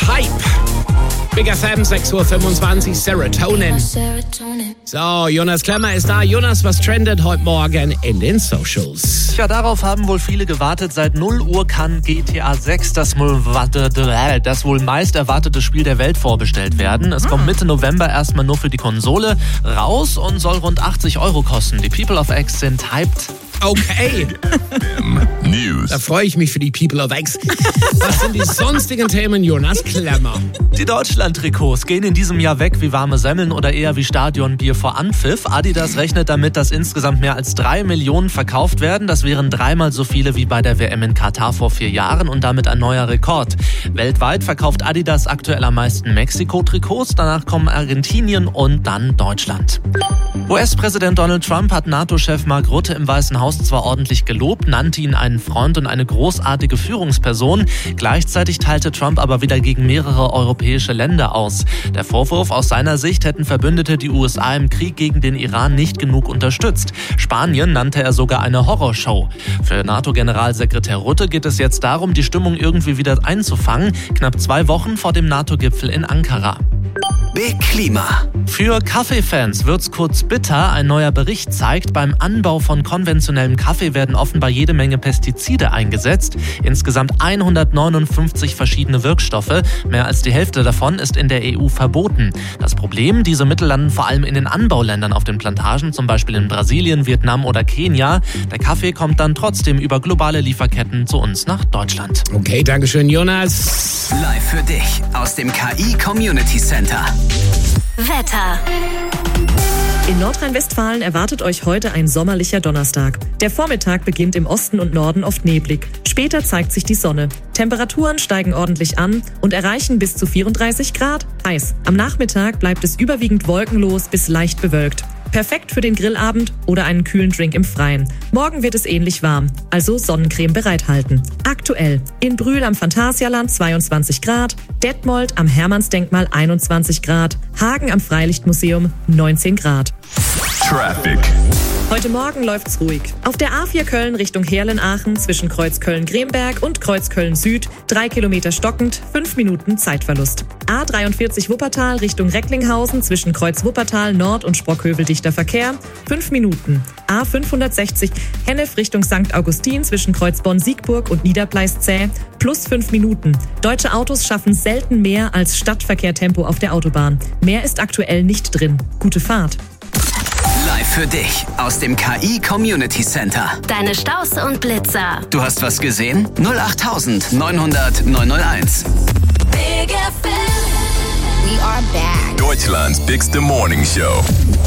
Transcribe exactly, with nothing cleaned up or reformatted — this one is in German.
Hype. Big F M, sechs Uhr fünfundzwanzig, Serotonin. So, Jonas Klemmer ist da. Jonas, was trendet heute Morgen in den Socials? Ja, darauf haben wohl viele gewartet. Seit null Uhr kann G T A sechs, das wohl, das wohl meist erwartete Spiel der Welt, vorbestellt werden. Es kommt Mitte November erstmal nur für die Konsole raus und soll rund achtzig Euro kosten. Die People of X sind hyped. Okay. News. Da freue ich mich für die People of X. Was sind die sonstigen Themen, Jonas Klemmer? Die Deutschland-Trikots gehen in diesem Jahr weg wie warme Semmeln oder eher wie Stadionbier vor Anpfiff. Adidas rechnet damit, dass insgesamt mehr als drei Millionen verkauft werden. Das wären dreimal so viele wie bei der W M in Katar vor vier Jahren und damit ein neuer Rekord. Weltweit verkauft Adidas aktuell am meisten Mexiko-Trikots. Danach kommen Argentinien und dann Deutschland. U S-Präsident Donald Trump hat NATO-Chef Mark Rutte im Weißen Haus zwar ordentlich gelobt, nannte ihn einen Freund und eine großartige Führungsperson. Gleichzeitig teilte Trump aber wieder gegen mehrere europäische Länder aus. Der Vorwurf: aus seiner Sicht hätten Verbündete die U S A im Krieg gegen den Iran nicht genug unterstützt. Spanien nannte er sogar eine Horrorshow. Für NATO-Generalsekretär Rutte geht es jetzt darum, die Stimmung irgendwie wieder einzufangen, knapp zwei Wochen vor dem NATO-Gipfel in Ankara. Big Klima. Für Kaffeefans wird's kurz bitter. Ein neuer Bericht zeigt, beim Anbau von konventionellem Kaffee werden offenbar jede Menge Pestizide eingesetzt. Insgesamt hundertneunundfünfzig verschiedene Wirkstoffe. Mehr als die Hälfte davon ist in der E U verboten. Das Problem: diese Mittel landen vor allem in den Anbauländern auf den Plantagen, zum Beispiel in Brasilien, Vietnam oder Kenia. Der Kaffee kommt dann trotzdem über globale Lieferketten zu uns nach Deutschland. Okay, danke schön, Jonas. Live für dich aus dem K I Community Center. Wetter. In Nordrhein-Westfalen erwartet euch heute ein sommerlicher Donnerstag. Der Vormittag beginnt im Osten und Norden oft neblig. Später zeigt sich die Sonne. Temperaturen steigen ordentlich an und erreichen bis zu vierunddreißig Grad. Heiß. Am Nachmittag bleibt es überwiegend wolkenlos bis leicht bewölkt. Perfekt für den Grillabend oder einen kühlen Drink im Freien. Morgen wird es ähnlich warm, also Sonnencreme bereithalten. Aktuell: in Brühl am Phantasialand zweiundzwanzig Grad, Detmold am Hermannsdenkmal einundzwanzig Grad, Hagen am Freilichtmuseum neunzehn Grad. Traffic. Heute Morgen läuft's ruhig. Auf der A vier Köln Richtung Heerlen-Aachen zwischen Kreuz Köln-Gremberg und Kreuz Köln-Süd drei Kilometer stockend, fünf Minuten Zeitverlust. A dreiundvierzig Wuppertal Richtung Recklinghausen zwischen Kreuz Wuppertal Nord und Sprockhövel dichter Verkehr, fünf Minuten. A fünfhundertsechzig Hennef Richtung Sankt Augustin zwischen Kreuz Bonn-Siegburg und Niederpleis-Zäh, plus fünf Minuten. Deutsche Autos schaffen selten mehr als Stadtverkehrtempo auf der Autobahn. Mehr ist aktuell nicht drin. Gute Fahrt. Live für dich aus dem K I Community Center. Deine Staus und Blitzer. Du hast was gesehen? null acht neunhundert neunhunderteins. Big F M. We are back. Deutschland's bigste Morning Show.